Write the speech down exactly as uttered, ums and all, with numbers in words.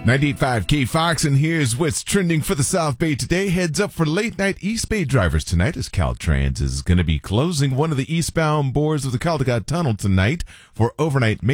ninety-eight point five K Fox, and here's what's trending for the South Bay today. Heads up for late-night East Bay drivers tonight as Caltrans is going to be closing one of the eastbound boards of the Caldecott Tunnel tonight for overnight maintenance.